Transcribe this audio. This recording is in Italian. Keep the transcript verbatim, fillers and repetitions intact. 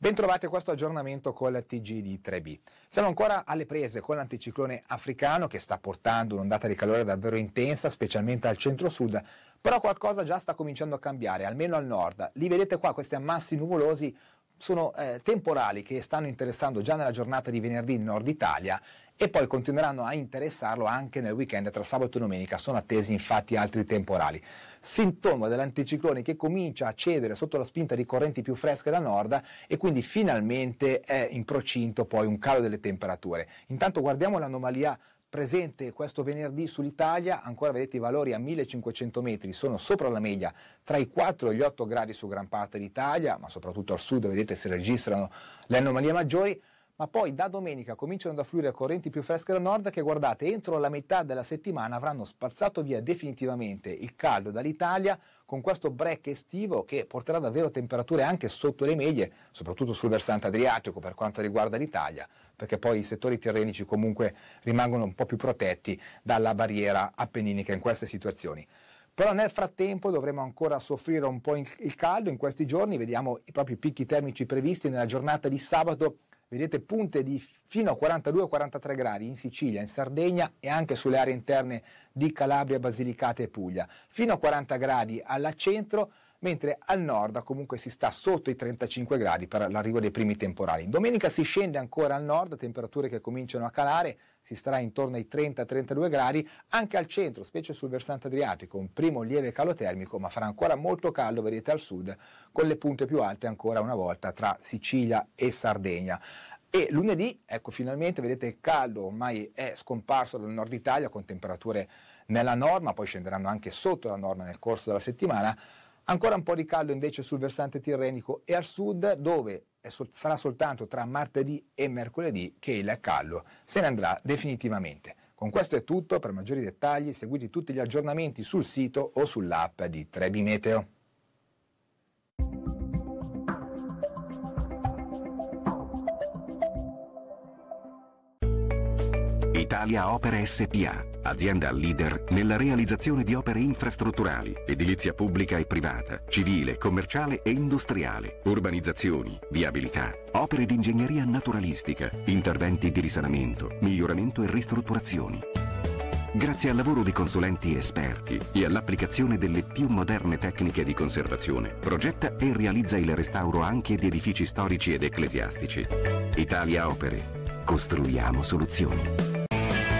Bentrovati a questo aggiornamento con la T G di tre B. Siamo ancora alle prese con l'anticiclone africano che sta portando un'ondata di calore davvero intensa, specialmente al centro-sud, però qualcosa già sta cominciando a cambiare, almeno al nord. Li vedete qua, questi ammassi nuvolosi sono eh, temporali che stanno interessando già nella giornata di venerdì il nord Italia e poi continueranno a interessarlo anche nel weekend tra sabato e domenica. Sono attesi infatti altri temporali. Sintomo dell'anticiclone che comincia a cedere sotto la spinta di correnti più fresche da nord e quindi finalmente è in procinto poi un calo delle temperature. Intanto guardiamo l'anomalia presente questo venerdì sull'Italia. Ancora vedete i valori a millecinquecento metri, sono sopra la media tra i quattro e gli otto gradi su gran parte d'Italia, ma soprattutto al sud vedete si registrano le anomalie maggiori. Ma poi da domenica cominciano ad affluire correnti più fresche da nord che, guardate, entro la metà della settimana avranno spazzato via definitivamente il caldo dall'Italia con questo break estivo che porterà davvero temperature anche sotto le medie, soprattutto sul versante adriatico per quanto riguarda l'Italia, perché poi i settori tirrenici comunque rimangono un po' più protetti dalla barriera appenninica in queste situazioni. Però nel frattempo dovremo ancora soffrire un po' il caldo in questi giorni, vediamo i propri picchi termici previsti nella giornata di sabato. Vedete punte di fino a quarantadue quarantatré gradi in Sicilia, in Sardegna e anche sulle aree interne di Calabria, Basilicata e Puglia, fino a quaranta gradi all'accentro, mentre al nord comunque si sta sotto i trentacinque gradi per l'arrivo dei primi temporali. Domenica si scende ancora al nord, temperature che cominciano a calare, si starà intorno ai trenta trentadue gradi, anche al centro, specie sul versante adriatico, un primo lieve calo termico, ma farà ancora molto caldo, vedete, al sud, con le punte più alte ancora una volta tra Sicilia e Sardegna. E lunedì, ecco, finalmente, vedete, il caldo ormai è scomparso dal nord Italia con temperature nella norma, poi scenderanno anche sotto la norma nel corso della settimana. Ancora un po' di caldo invece sul versante tirrenico e al sud, dove è sol- sarà soltanto tra martedì e mercoledì che il caldo se ne andrà definitivamente. Con questo è tutto, per maggiori dettagli seguite tutti gli aggiornamenti sul sito o sull'app di tre B Meteo. Italia Opere S P A, azienda leader nella realizzazione di opere infrastrutturali, edilizia pubblica e privata, civile, commerciale e industriale, urbanizzazioni, viabilità, opere di ingegneria naturalistica, interventi di risanamento, miglioramento e ristrutturazioni. Grazie al lavoro di consulenti esperti e all'applicazione delle più moderne tecniche di conservazione, progetta e realizza il restauro anche di edifici storici ed ecclesiastici. Italia Opere. Costruiamo soluzioni.